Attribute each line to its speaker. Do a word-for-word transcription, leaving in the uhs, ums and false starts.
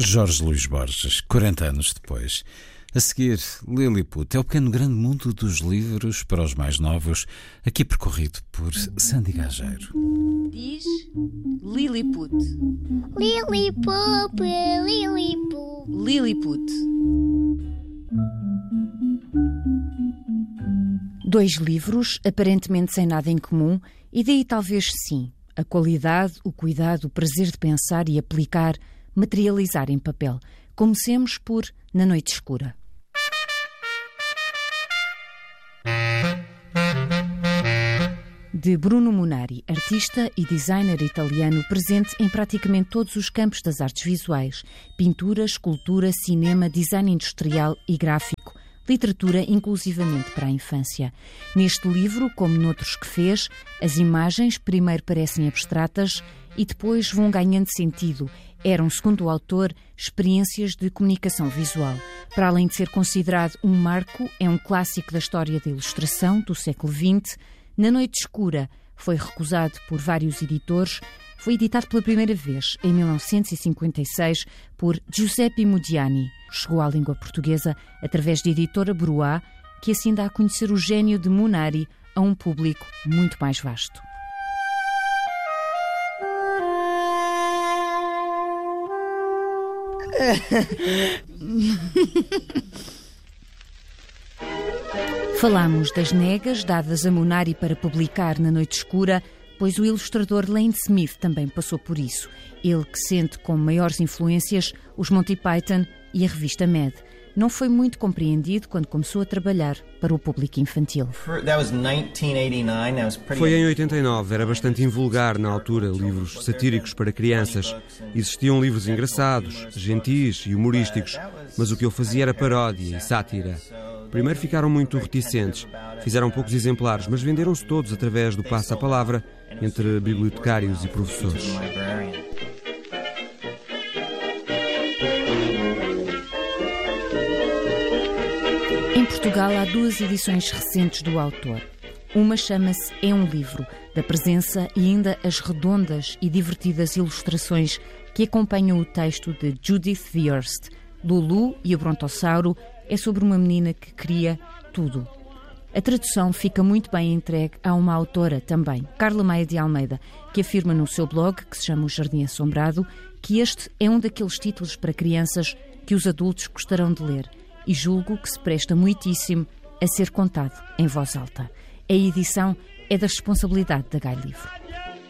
Speaker 1: Jorge Luís Borges, quarenta anos depois. A seguir, Lilliput é o pequeno grande mundo dos livros para os mais novos, aqui percorrido por Sandy Gageiro.
Speaker 2: Diz Lilliput.
Speaker 3: Lilliput, Lilliput.
Speaker 2: Lilliput.
Speaker 4: Dois livros, aparentemente sem nada em comum, e daí talvez sim, a qualidade, o cuidado, o prazer de pensar e aplicar, materializar em papel. Comecemos por Na Noite Escura. De Bruno Munari, artista e designer italiano presente em praticamente todos os campos das artes visuais: pintura, escultura, cinema, design industrial e gráfico, literatura inclusivamente para a infância. Neste livro, como noutros que fez, as imagens primeiro parecem abstratas e depois vão ganhando sentido. Eram, segundo o autor, experiências de comunicação visual. Para além de ser considerado um marco, é um clássico da história da ilustração do século vinte. Na Noite Escura foi recusado por vários editores. Foi editado pela primeira vez, em mil novecentos e cinquenta e seis, por Giuseppe Modiani. Chegou à língua portuguesa através da editora Bruá, que assim dá a conhecer o gênio de Munari a um público muito mais vasto. Falámos das negas dadas a Munari para publicar Na Noite Escura, pois o ilustrador Lane Smith também passou por isso. Ele que sente como maiores influências os Monty Python e a revista Mad. Não foi muito compreendido quando começou a trabalhar para o público infantil.
Speaker 5: Foi em oitenta e nove, era bastante invulgar na altura, livros satíricos para crianças. Existiam livros engraçados, gentis e humorísticos, mas o que eu fazia era paródia e sátira. Primeiro ficaram muito reticentes, fizeram poucos exemplares, mas venderam-se todos através do passa-palavra entre bibliotecários e professores.
Speaker 4: Em Portugal há duas edições recentes do autor. Uma chama-se É um Livro, da presença e ainda as redondas e divertidas ilustrações que acompanham o texto de Judith Viorst. Lulu e o Brontossauro é sobre uma menina que cria tudo. A tradução fica muito bem entregue a uma autora também, Carla Maia de Almeida, que afirma no seu blog, que se chama O Jardim Assombrado, que este é um daqueles títulos para crianças que os adultos gostarão de ler, e julgo que se presta muitíssimo a ser contado em voz alta. A edição é da responsabilidade da Gai Livro.